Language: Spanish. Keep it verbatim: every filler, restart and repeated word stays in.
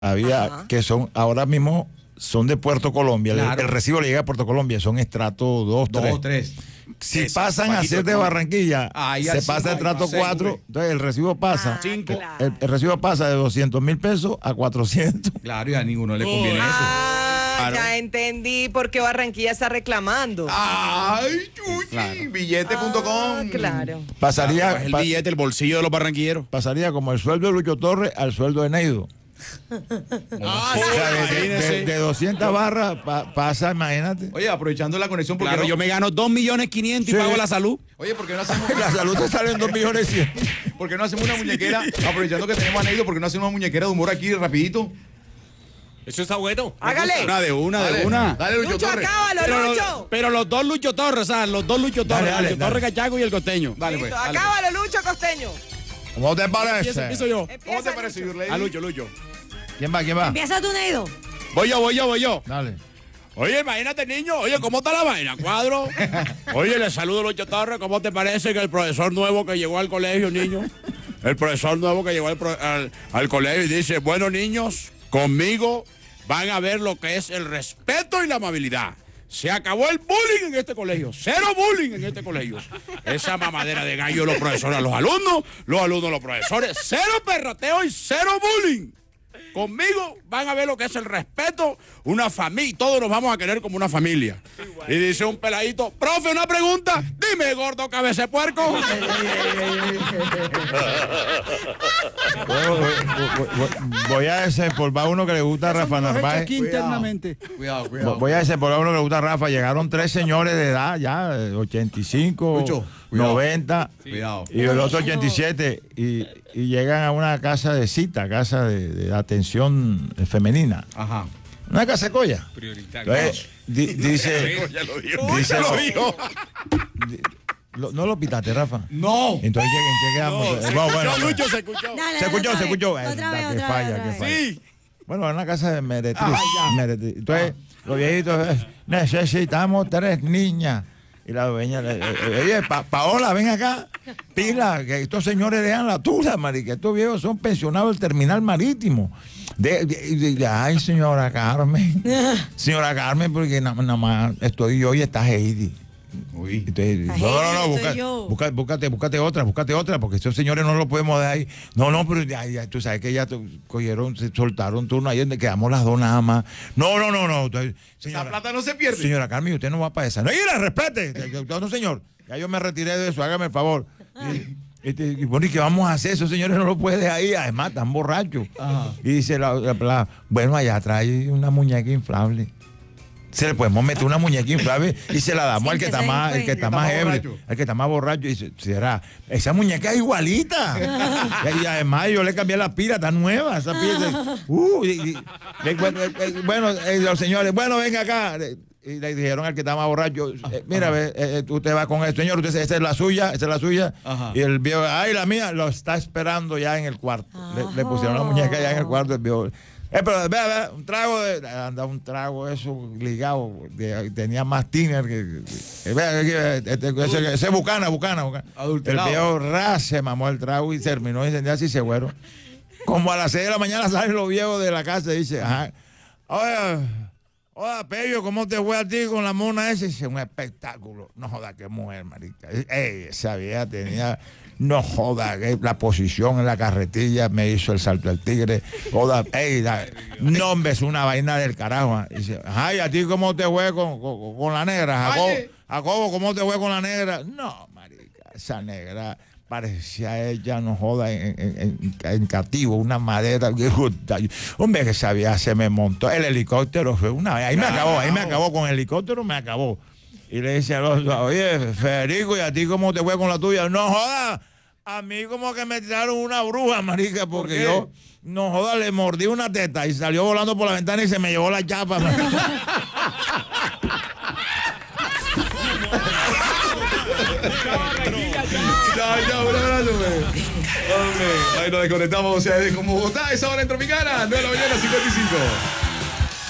había Ajá. que son ahora mismo son de Puerto Colombia. Claro. El, el recibo le llega a Puerto Colombia, son estrato dos, Dos tres. o tres. Si Eso, pasan a bajito ser de el costo. Barranquilla, Ahí se al pasa cinco, a estrato al seis, cuatro, sube. entonces el recibo pasa. Ah, Cinco. claro. El, el recibo pasa de doscientos mil pesos a cuatrocientos. Claro, y a ninguno le conviene eso. Ah, Claro. ya entendí por qué Barranquilla está reclamando. ¡Ay, chuchi! Claro. Billete punto com. Ah, claro. Pasaría, Es el pa- billete, el bolsillo de los barranquilleros. pasaría como el sueldo de Lucho Torres al sueldo de Neido. Ah, O sea, de, de- imagínese. de- de doscientas barras pa- pasa, imagínate. Oye, aprovechando la conexión, porque Claro, no, yo me gano dos millones quinientos y Sí. pago la salud. Oye, ¿por qué no hacemos, La salud te sale en dos millones cien. por qué no hacemos una muñequera? Aprovechando que tenemos a Neido, ¿por qué no hacemos una muñequera de humor aquí rapidito? Eso está bueno. Hágale. Una de una, Dale, de una. Dale, Lucho, Lucho, Torres. acábalo, Pero, Lucho. los- pero los dos Lucho Torres, o sea, los dos Lucho Torres, Dale, dale, Lucho dale. Torres Cachaco y el costeño. Dale, pues. Listo, dale, acábalo, Lucho Costeño. ¿Cómo te Empiezo, parece? empiezo yo. pues. ¿Cómo te parece, Your Lady? A Lucho, Lucho. ¿Quién va? ¿Quién va? Empieza tu Neido. Voy yo, voy yo, voy yo. Dale. Oye, imagínate, niño. Oye, ¿cómo está la vaina, cuadro? Oye, le saludo, Lucho Torres. ¿Cómo te parece que el profesor nuevo que llegó al colegio, niño? El profesor nuevo que llegó al, pro- al- al colegio y dice, bueno, niños, conmigo van a ver lo que es el respeto y la amabilidad. Se acabó el bullying en este colegio. Cero bullying en este colegio. Esa mamadera de gallo los profesores a los alumnos, los alumnos a los profesores. Cero perrateo y cero bullying. Conmigo van a ver lo que es el respeto, una familia, todos nos vamos a querer como una familia. Y dice un peladito, profe, una pregunta, dime, gordo cabeza de puerco. Voy, voy- voy- voy a desempolvar uno que le gusta a Rafa Narváez. Aquí internamente. Cuidado, cuidado. Voy a desempolvar uno que le gusta a Rafa. Llegaron tres señores de edad ya, eh, ochenta y cinco, Lucho, cuidado. noventa Cuidado. y el otro ochenta y siete. Y, y llegan a una casa de cita, casa de, de atención femenina. Ajá. Una casa de colla. Prioritario. Entonces, di- dice, Ya lo dijo. dice- Ya lo dijo. lo- no lo pitaste, Rafa. No. Entonces, ¿en qué quedamos? No, se Bueno, escuchó, bueno, Lucho, se escuchó. Dale, Se dale, escuchó, otra se vez. escuchó. Otra Eh, vez, da, que otra falla, vez, que otra vez. falla. Sí. Bueno, en una casa de meretriz. Ah, ya. meretriz. Entonces, los viejitos, eh, necesitamos tres niñas. Y la dueña le eh, oye, Pa- Paola, ven acá. Pila, que estos señores dejan la tuya, marica. Estos viejos son pensionados del terminal marítimo. De, de- de- de- ay, señora Carmen. Señora Carmen, porque nada nada más estoy yo y está Heidi. Uy. Entonces, Ay, no, no, no, soy busca- yo. busca- búscate, búscate otra, búscate otra, porque estos señores no los podemos dejar ahí. No, no, pero ya, ya, tú sabes que ya tu- cogieron, se soltaron turno ahí donde quedamos las dos nada más. No, no, no, no. Entonces, Esa señora, plata no se pierde. señora Carmen, usted no va para esa. No, la respete. No, señor, ya yo me retiré de eso, hágame el favor. Y, este, y bueno, ¿y qué vamos a hacer? Esos señores no lo pueden dejar ahí, además, están borrachos. Ajá. Y dice, la, la- la- bueno, allá trae una muñeca inflable. Se le podemos meter una muñeca inflable y se la damos Sin al que que está se más, el que infle. está El que más está más ebrio, borracho. el que está más borracho. Y dice, será, esa muñeca es igualita. y, y además yo le cambié la pila, está nueva. Esa pila. Uh, y- y- y- bueno, eh, eh, bueno, eh, los señores, bueno, venga acá. Y le dijeron al que está más borracho, eh, mira, ve, eh, eh, usted va con el señor, usted, esa es la suya, esa es la suya. Ajá. Y el viejo, ay, la mía, lo está esperando ya en el cuarto. Le, le pusieron la muñeca ya en el cuarto, el viejo. Eh, pero vea, vea, un trago de. Anda, un trago eso ligado. de- tenía más tiner que. que- vea, que- que- este- ese, ese bucana, bucana, bucana. Adulterado. El viejo ra se mamó el trago y terminó de incendiarse y se fueron. Como a las seis de la mañana salen los viejos de la casa y dice, ajá. Oye, oye, Pello, ¿cómo te fue a ti con la mona esa? Y dice, un espectáculo. No joda, qué mujer, marica. Ey, esa vieja tenía. No joda, que la posición en la carretilla me hizo el salto del tigre. Joda, ey, la- no, hombre, es una vaina del carajo. Y dice, ay, ¿a ti cómo te fue con, con, con la negra? Jacobo, Oye. Jacobo, ¿cómo te fue con la negra? No, marica, esa negra parecía ella, no joda, en, en, en, en cativo, una madera. que, puta, hombre, que sabía, se me montó. El helicóptero fue una vez. Ahí me acabó, ahí me acabó con el helicóptero, me acabó. Y le dice al otro, oye, Federico, ¿y a ti cómo te fue con la tuya? No joda, a mí como que me tiraron una bruja, marica, porque qué? yo, no joda, le mordí una teta y salió volando por la ventana y se me llevó la chapa. marica. Ya, ya, un abrazo, güey. Hombre, ahí nos desconectamos, o sea, desde como Bogotá, esa hora en Tropicana, nueve de la mañana, cincuenta y cinco.